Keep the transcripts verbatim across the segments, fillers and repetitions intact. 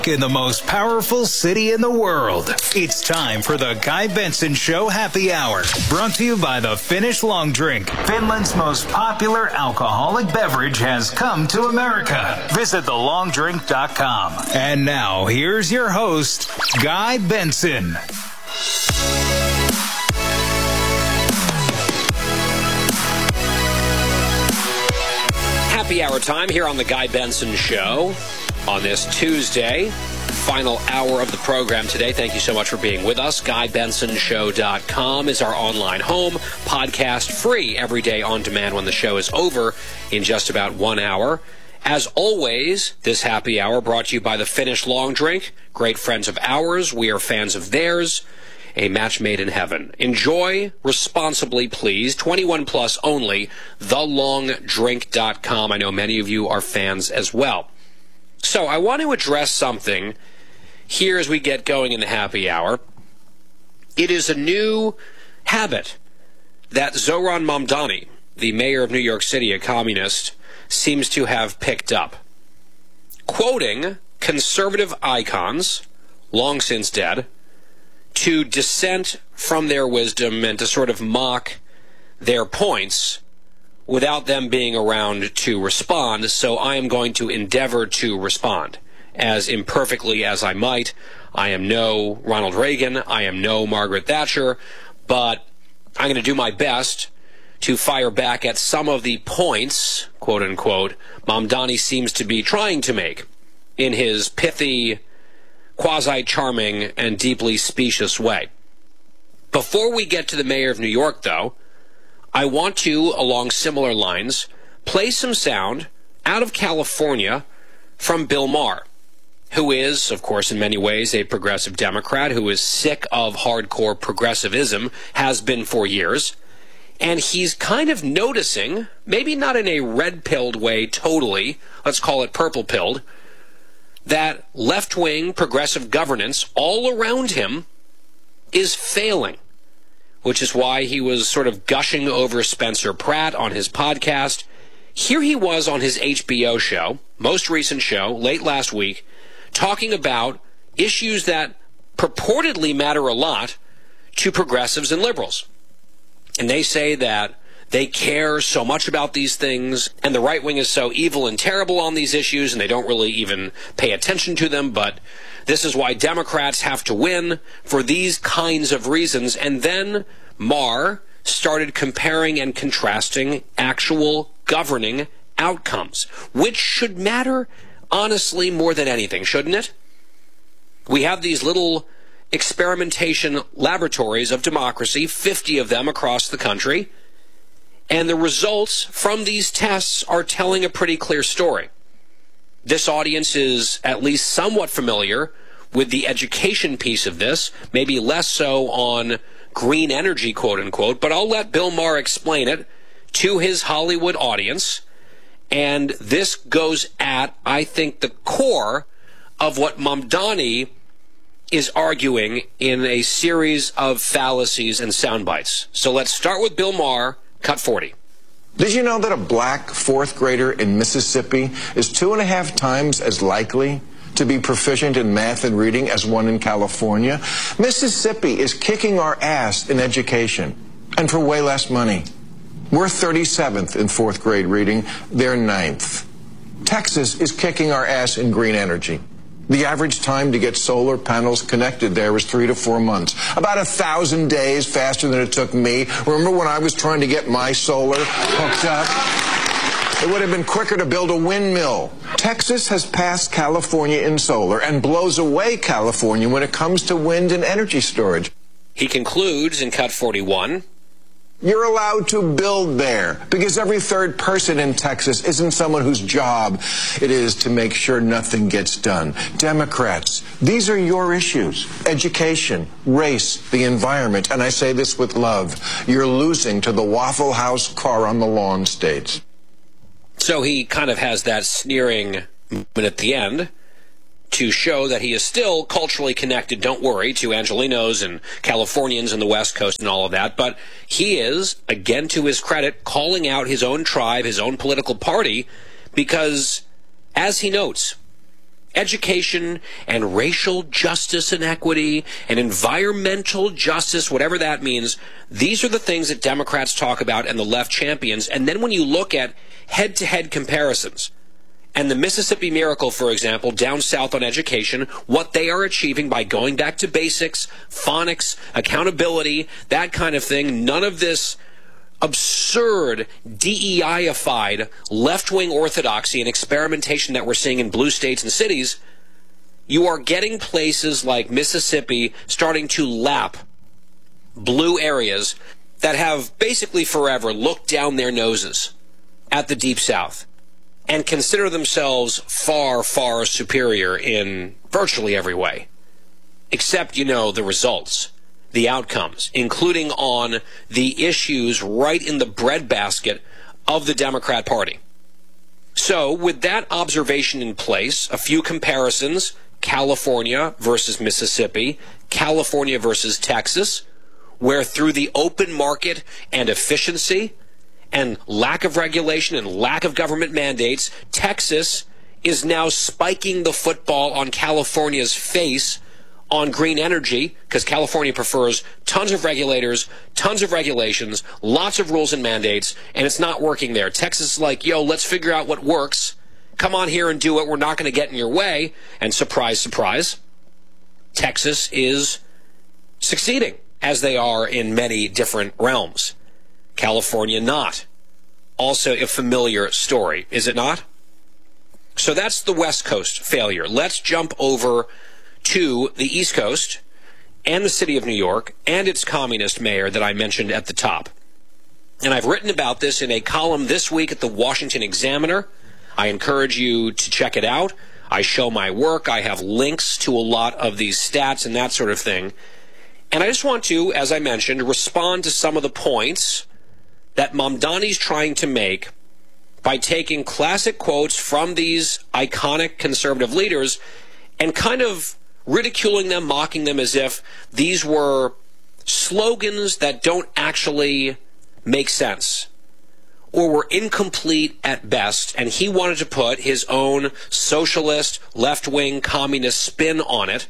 In the most powerful city in the world. It's time for the Guy Benson Show Happy Hour. Brought to you by the Finnish Long Drink. Finland's most popular alcoholic beverage has come to America. Visit the long drink dot com. And now, here's your host, Guy Benson. Happy hour time here on the Guy Benson Show on this Tuesday, final hour of the program today. Thank you so much for being with us. Guy Benson Show dot com is our online home, podcast free every day on demand when the show is over in just about one hour. As always, this happy hour brought to you by the Finnish Long Drink, great friends of ours. We are fans of theirs. A match made in heaven. Enjoy responsibly, please. twenty-one plus only. the long drink dot com. I know many of you are fans as well. So I want to address something here as we get going in the happy hour. It is a new habit that Zoran Mamdani, the mayor of New York City, a communist, seems to have picked up. Quoting conservative icons, long since dead, to dissent from their wisdom and to sort of mock their points without them being around to respond. So I am going to endeavor to respond as imperfectly as I might. I am no Ronald Reagan. I am no Margaret Thatcher. But I'm going to do my best to fire back at some of the points, quote unquote, Mamdani seems to be trying to make in his pithy, quasi-charming, and deeply specious way. Before we get to the mayor of New York, though, I want to, along similar lines, play some sound out of California from Bill Maher, who is, of course, in many ways, a progressive Democrat who is sick of hardcore progressivism, has been for years, and he's kind of noticing, maybe not in a red-pilled way totally, let's call it purple-pilled, that left-wing progressive governance all around him is failing, which is why he was sort of gushing over Spencer Pratt on his podcast. Here he was on his H B O show, most recent show, late last week, talking about issues that purportedly matter a lot to progressives and liberals. And they say that they care so much about these things, and the right wing is so evil and terrible on these issues, and they don't really even pay attention to them, but this is why Democrats have to win for these kinds of reasons. And then Maher started comparing and contrasting actual governing outcomes, which should matter, honestly, more than anything, shouldn't it? We have these little experimentation laboratories of democracy, fifty of them across the country, and the results from these tests are telling a pretty clear story. This audience is at least somewhat familiar with the education piece of this, maybe less so on green energy, quote-unquote, but I'll let Bill Maher explain it to his Hollywood audience. And this goes at, I think, the core of what Mamdani is arguing in a series of fallacies and sound bites. So let's start with Bill Maher. Cut forty. Did you know that a black fourth grader in Mississippi is two and a half times as likely to be proficient in math and reading as one in California? Mississippi is kicking our ass in education, and for way less money. We're thirty-seventh in fourth grade reading. They're ninth. Texas is kicking our ass in green energy. The average time to get solar panels connected there was three to four months. About a thousand days faster than it took me. Remember when I was trying to get my solar hooked up? It would have been quicker to build a windmill. Texas has passed California in solar and blows away California when it comes to wind and energy storage. He concludes in cut forty-one. You're allowed to build there because every third person in Texas isn't someone whose job it is to make sure nothing gets done. Democrats, these are your issues. Education, race, the environment, and I say this with love. You're losing to the Waffle House car on the lawn states. So he kind of has that sneering moment at the end to show that he is still culturally connected, don't worry, to Angelenos and Californians and the West Coast and all of that. But he is, again to his credit, calling out his own tribe, his own political party, because, as he notes, Education and racial justice and equity and environmental justice, whatever that means, these are the things that Democrats talk about and the left champions. And then when you look at head-to-head comparisons, and the Mississippi Miracle, for example, down south on education, what they are achieving by going back to basics, phonics, accountability, that kind of thing, none of this absurd, D E I-ified left-wing orthodoxy and experimentation that we're seeing in blue states and cities, you are getting places like Mississippi starting to lap blue areas that have basically forever looked down their noses at the Deep South and consider themselves far, far superior in virtually every way, except, you know, the results, the outcomes, including on the issues right in the breadbasket of the Democrat Party. So, with that observation in place, a few comparisons, California versus Mississippi, California versus Texas, where through the open market and efficiency and lack of regulation and lack of government mandates, Texas is now spiking the football on California's face on green energy, because California prefers tons of regulators, tons of regulations, lots of rules and mandates, and it's not working there. Texas is like, yo, let's figure out what works. Come on here and do it. We're not going to get in your way. And surprise, surprise, Texas is succeeding, as they are in many different realms. California not. Also a familiar story, is it not? So that's the West Coast failure. Let's jump over to the East Coast and the city of New York and its communist mayor that I mentioned at the top. And I've written about this in a column this week at the Washington Examiner. I encourage you to check it out. I show my work. I have links to a lot of these stats and that sort of thing. And I just want to, as I mentioned, respond to some of the points that Mamdani's trying to make by taking classic quotes from these iconic conservative leaders and kind of ridiculing them, mocking them as if these were slogans that don't actually make sense or were incomplete at best, and he wanted to put his own socialist, left-wing, communist spin on it.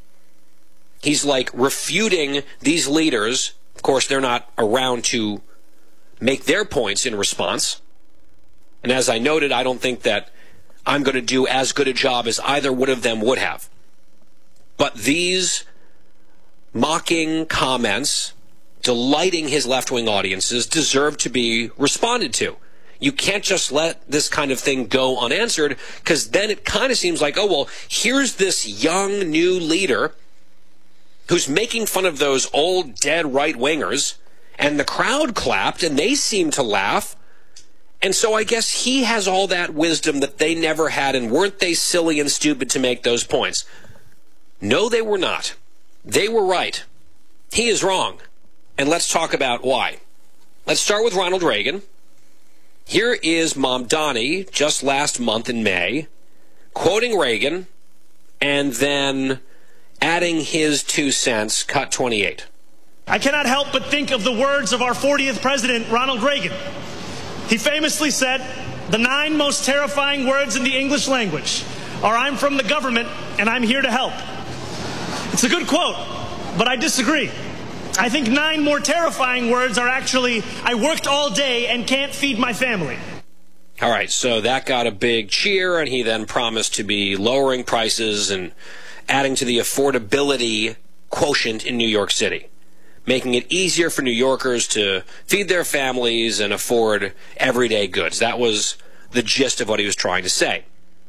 He's like refuting these leaders. Of course, they're not around to make their points in response. And as I noted, I don't think that I'm going to do as good a job as either one of them would have. But these mocking comments, delighting his left-wing audiences, deserve to be responded to. You can't just let this kind of thing go unanswered, because then it kind of seems like, oh, well, here's this young new leader who's making fun of those old dead right-wingers, and the crowd clapped, and they seemed to laugh. And so I guess he has all that wisdom that they never had, and weren't they silly and stupid to make those points? No, they were not. They were right. He is wrong. And let's talk about why. Let's start with Ronald Reagan. Here is Mamdani just last month in May, quoting Reagan, and then adding his two cents, cut twenty-eight. I cannot help but think of the words of our fortieth president, Ronald Reagan. He famously said, the nine most terrifying words in the English language are, I'm from the government and I'm here to help. It's a good quote, but I disagree. I think nine more terrifying words are actually, I worked all day and can't feed my family. All right, so that got a big cheer, and he then promised to be lowering prices and adding to the affordability quotient in New York City, making it easier for New Yorkers to feed their families and afford everyday goods. That was the gist of what he was trying to say.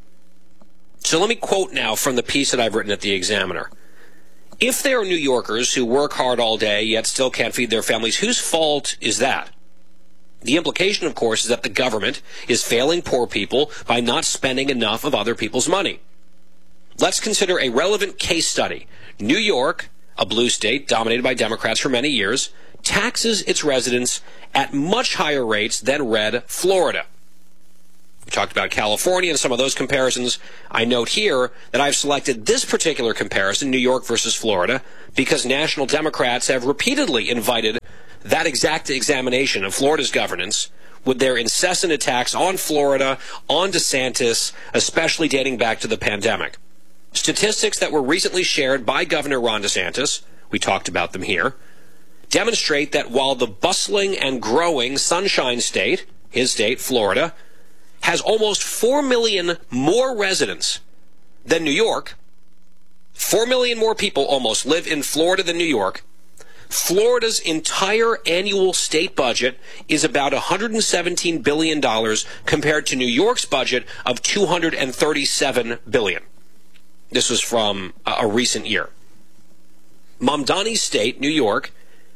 So let me quote now from the piece that I've written at the Examiner. If there are New Yorkers who work hard all day yet still can't feed their families, whose fault is that? The implication, of course, is that the government is failing poor people by not spending enough of other people's money. Let's consider a relevant case study. New York, a blue state dominated by Democrats for many years, taxes its residents at much higher rates than red Florida. We talked about California and some of those comparisons. I note here that I've selected this particular comparison, New York versus Florida, because national Democrats have repeatedly invited that exact examination of Florida's governance with their incessant attacks on Florida, on DeSantis, especially dating back to the pandemic. Statistics that were recently shared by Governor Ron DeSantis, we talked about them here, demonstrate that while the bustling and growing Sunshine State, his state, Florida, has almost four million more residents than New York, four million more people almost live in Florida than New York, Florida's entire annual state budget is about one hundred seventeen billion dollars compared to New York's budget of two hundred thirty-seven billion dollars. This was from a recent year. Mamdani's state, New York,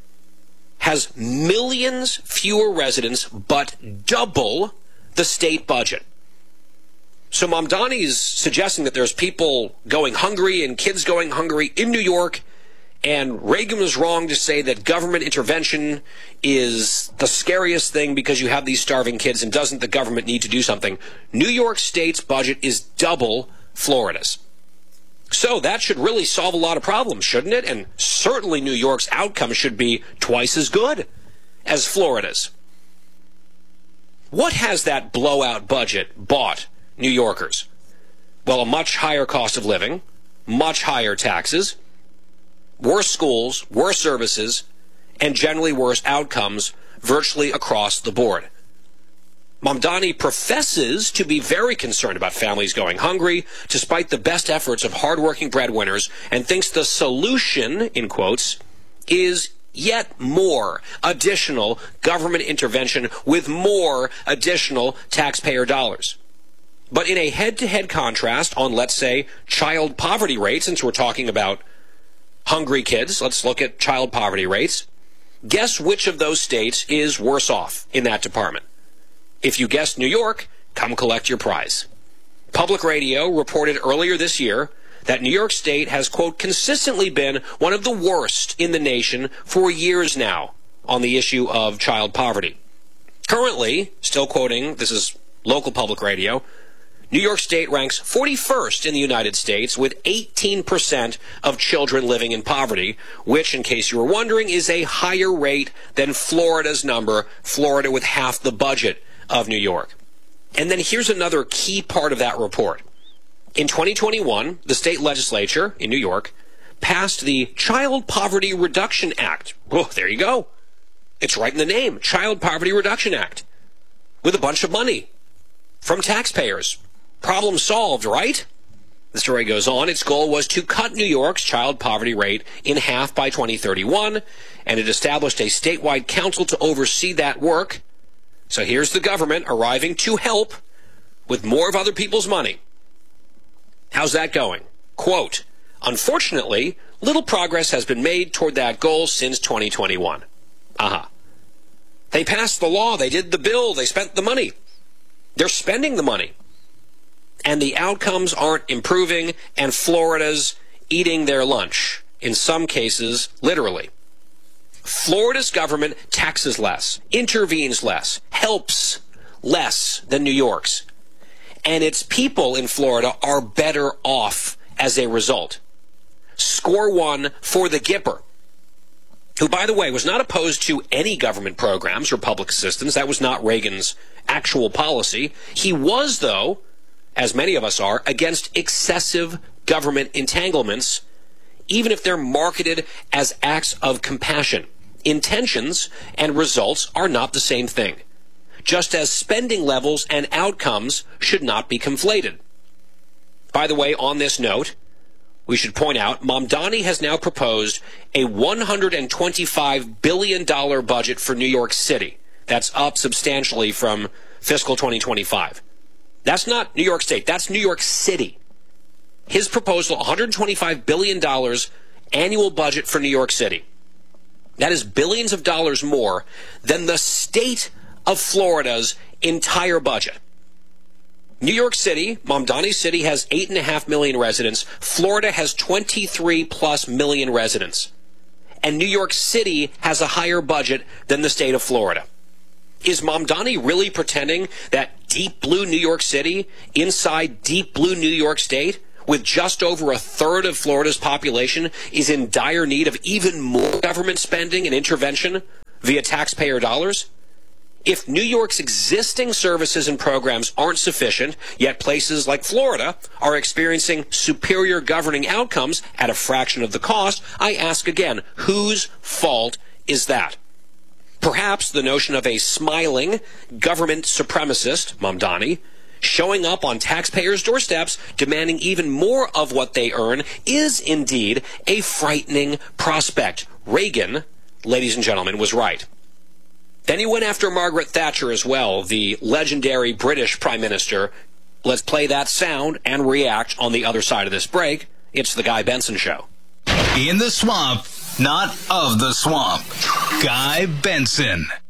has millions fewer residents, but double the state budget. So Mamdani's suggesting that there's people going hungry and kids going hungry in New York, and Reagan was wrong to say that government intervention is the scariest thing because you have these starving kids, and doesn't the government need to do something? New York State's budget is double Florida's. So that should really solve a lot of problems, shouldn't it? And certainly New York's outcome should be twice as good as Florida's. What has that blowout budget bought New Yorkers? Well, a much higher cost of living, much higher taxes, worse schools, worse services, and generally worse outcomes virtually across the board. Mamdani professes to be very concerned about families going hungry, despite the best efforts of hardworking breadwinners, and thinks the solution, in quotes, is yet more additional government intervention with more additional taxpayer dollars. But in a head-to-head contrast on, let's say, child poverty rates, since we're talking about hungry kids, let's look at child poverty rates. Guess which of those states is worse off in that department? If you guessed New York, come collect your prize. Public Radio reported earlier this year that New York State has, quote, consistently been one of the worst in the nation for years now on the issue of child poverty. Currently, still quoting, this is local public radio, New York State ranks forty-first in the United States with eighteen percent of children living in poverty, which, in case you were wondering, is a higher rate than Florida's number, Florida with half the budget of New York. And then here's another key part of that report. In twenty twenty-one, the state legislature in New York passed the Child Poverty Reduction Act. Oh, there you go. It's right in the name, Child Poverty Reduction Act, with a bunch of money from taxpayers. Problem solved, right? The story goes on. Its goal was to cut New York's child poverty rate in half by twenty thirty-one, and it established a statewide council to oversee that work. So here's the government arriving to help with more of other people's money. How's that going? Quote, unfortunately, little progress has been made toward that goal since twenty twenty-one. Aha. They passed the law. They did the bill. They spent the money. They're spending the money. And the outcomes aren't improving, and Florida's eating their lunch. In some cases, literally. Florida's government taxes less, intervenes less, helps less than New York's. And its people in Florida are better off as a result. Score one for the Gipper, who, by the way, was not opposed to any government programs or public assistance. That was not Reagan's actual policy. He was, though, as many of us are, against excessive government entanglements, even if they're marketed as acts of compassion. Intentions and results are not the same thing, just as spending levels and outcomes should not be conflated. By the way, on this note, we should point out Mamdani has now proposed a one hundred twenty-five billion dollars budget for New York City. That's up substantially from fiscal twenty twenty-five. That's not New York State. That's New York City. His proposal, one hundred twenty-five billion dollars annual budget for New York City. That is billions of dollars more than the state of Florida's entire budget. New York City, Mamdani City, has eight and a half million residents. Florida has twenty-three plus million residents. And New York City has a higher budget than the state of Florida. Is Mamdani really pretending that deep blue New York City, inside deep blue New York State, with just over a third of Florida's population, is in dire need of even more government spending and intervention via taxpayer dollars? If New York's existing services and programs aren't sufficient, yet places like Florida are experiencing superior governing outcomes at a fraction of the cost, I ask again, whose fault is that? Perhaps the notion of a smiling government supremacist, Mamdani, showing up on taxpayers' doorsteps, demanding even more of what they earn, is indeed a frightening prospect. Reagan, ladies and gentlemen, was right. Then he went after Margaret Thatcher as well, the legendary British Prime Minister. Let's play that sound and react on the other side of this break. It's the Guy Benson Show. In the swamp, not of the swamp. Guy Benson.